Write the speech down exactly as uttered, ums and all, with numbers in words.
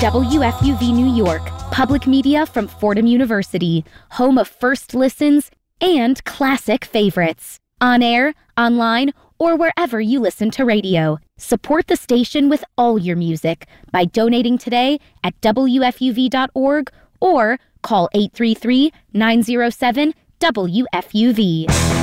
W F U V New York, public media from Fordham University, home of first listens and classic favorites. On air, online, or wherever you listen to radio. Support the station with all your music by donating today at W F U V dot org or call eight three three, nine zero seven, W F U V.